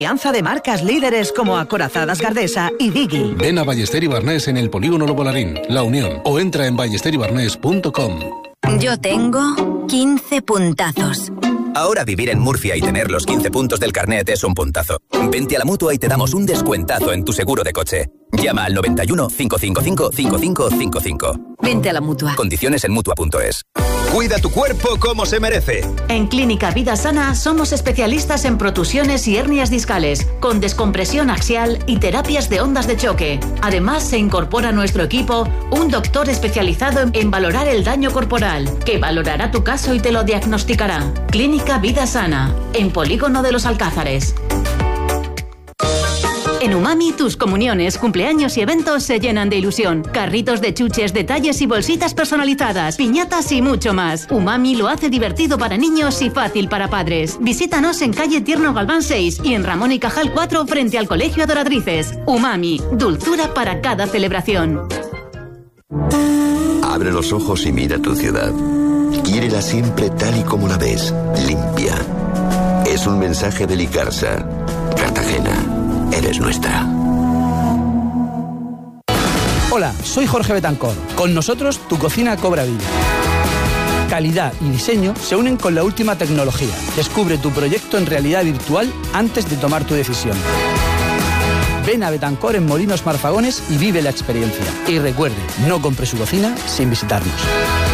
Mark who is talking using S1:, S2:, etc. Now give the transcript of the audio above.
S1: Alianza de marcas líderes como Acorazadas Gardesa y Digui.
S2: Ven a Ballester y Barnés en el Polígono Lobo Larín, La Unión, o entra en ballesteribarnés.com.
S3: Yo tengo 15 puntazos.
S4: Ahora vivir en Murcia y tener los 15 puntos del carnet es un puntazo. Vente a la Mutua y te damos un descuentazo en tu seguro de coche. Llama al 91 555 5555.
S3: Vente a la Mutua.
S4: Condiciones en Mutua.es. Cuida tu cuerpo como se merece.
S5: En Clínica Vida Sana somos especialistas en protusiones y hernias discales, con descompresión axial y terapias de ondas de choque. Además, se incorpora a nuestro equipo un doctor especializado en valorar el daño corporal, que valorará tu caso y te lo diagnosticará. Clínica Vida Sana, en Polígono de los Alcázares. En Umami, tus comuniones, cumpleaños y eventos se llenan de ilusión. Carritos de chuches, detalles y bolsitas personalizadas, piñatas y mucho más. Umami lo hace divertido para niños y fácil para padres. Visítanos en calle Tierno Galván 6 y en Ramón y Cajal 4 frente al Colegio Adoratrices. Umami, dulzura para cada celebración.
S6: Abre los ojos y mira tu ciudad. Quiérela siempre tal y como la ves, limpia. Es un mensaje de Licarsa. Cartagena. Eres nuestra.
S7: Hola, soy Jorge Betancor. Con nosotros, tu cocina cobra vida. Calidad y diseño se unen con la última tecnología. Descubre tu proyecto en realidad virtual antes de tomar tu decisión. Ven a Betancor en Molinos Marfagones y vive la experiencia. Y recuerde, no compre su cocina sin visitarnos.